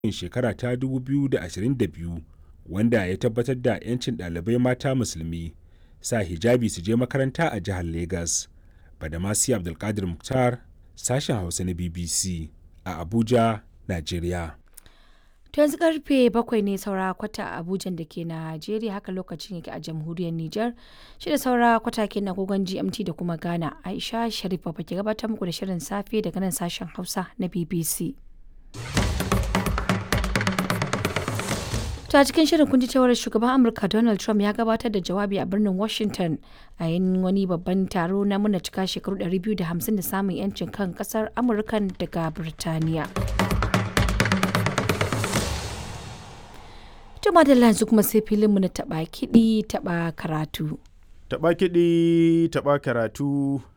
shekara ta 2022 wanda ya tabbatar da 'yancin ɗalibai mata musulmi sa hijabi su je makaranta a jihar Legas. Badamasi Abdulkadir Mukhtar, sashen Hausa na BBC a Abuja, Najeriya. To yanzu karfe 7 ne saura kwata a Abuja da ke Najeriya, haka lokacin yake a jamhuriyar Nijar. Shi da saura kwata ke na gogon GMT da kuma Ghana. Aisha Sharif ba ke gabatar muku da shirin safe daga nan sashen Hausa na BBC. Ta cikin shirin kun ji cewar shugaban Amurka Donald Trump ya gabatar da jawabi a birnin Washington a yin wani babban taro na muna cika shekaru 250 da samun 'yancin kan kasar Amurka daga Birtaniya. Jama'a da yanzu kuma sai filinmu na taɓa kiɗi taɓa karatu. Taɓa kiɗi taɓa karatu.